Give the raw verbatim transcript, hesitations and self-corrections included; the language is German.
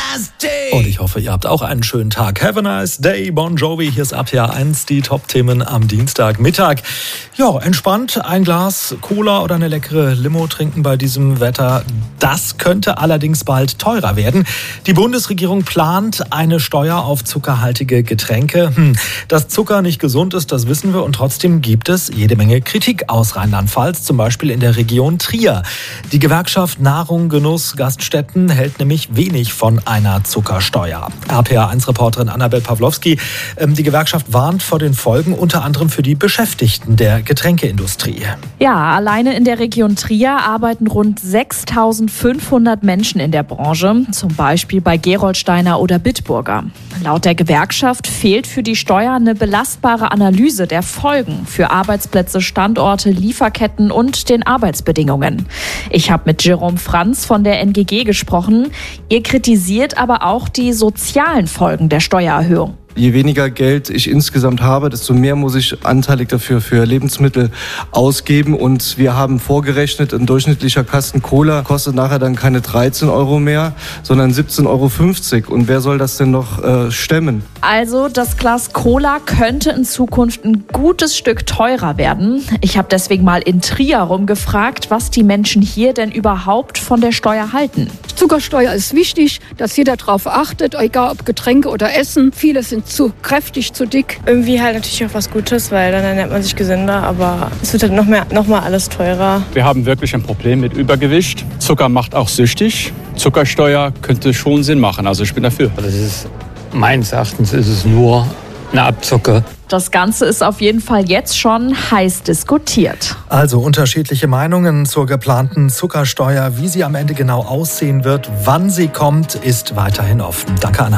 Und ich hoffe, ihr habt auch einen schönen Tag. Have a nice day, Bon Jovi. Hier ist R P R eins, die Top-Themen am Dienstagmittag. Ja, entspannt ein Glas Cola oder eine leckere Limo trinken bei diesem Wetter. Das könnte allerdings bald teurer werden. Die Bundesregierung plant eine Steuer auf zuckerhaltige Getränke. Hm, dass Zucker nicht gesund ist, das wissen wir. Und trotzdem gibt es jede Menge Kritik aus Rheinland-Pfalz, zum Beispiel in der Region Trier. Die Gewerkschaft Nahrung, Genuss, Gaststätten hält nämlich wenig von einer Zuckersteuer. R P R eins-Reporterin Annabel Pawlowski. Die Gewerkschaft warnt vor den Folgen, unter anderem für die Beschäftigten der Getränkeindustrie. Ja, alleine in der Region Trier arbeiten rund sechstausendfünfhundert Menschen in der Branche, zum Beispiel bei Gerolsteiner oder Bitburger. Laut der Gewerkschaft fehlt für die Steuer eine belastbare Analyse der Folgen für Arbeitsplätze, Standorte, Lieferketten und den Arbeitsbedingungen. Ich habe mit Jerome Franz von der N G G gesprochen. Ihr kritisiert aber auch die sozialen Folgen der Steuererhöhung. Je weniger Geld ich insgesamt habe, desto mehr muss ich anteilig dafür für Lebensmittel ausgeben. Und wir haben vorgerechnet, ein durchschnittlicher Kasten Cola kostet nachher dann keine dreizehn Euro mehr, sondern siebzehn Euro fünfzig. Und wer soll das denn noch äh, stemmen? Also das Glas Cola könnte in Zukunft ein gutes Stück teurer werden. Ich habe deswegen mal in Trier rumgefragt, was die Menschen hier denn überhaupt von der Steuer halten. Zuckersteuer ist wichtig, dass jeder darauf achtet, egal ob Getränke oder Essen. Viele sind zu kräftig, zu dick. Irgendwie halt natürlich auch was Gutes, weil dann ernährt man sich gesünder, aber es wird halt noch mehr, noch mal alles teurer. Wir haben wirklich ein Problem mit Übergewicht. Zucker macht auch süchtig. Zuckersteuer könnte schon Sinn machen, also ich bin dafür. Das ist, meines Erachtens ist es nur eine Abzocke. Das Ganze ist auf jeden Fall jetzt schon heiß diskutiert. Also unterschiedliche Meinungen zur geplanten Zuckersteuer. Wie sie am Ende genau aussehen wird, wann sie kommt, ist weiterhin offen. Danke, Anna.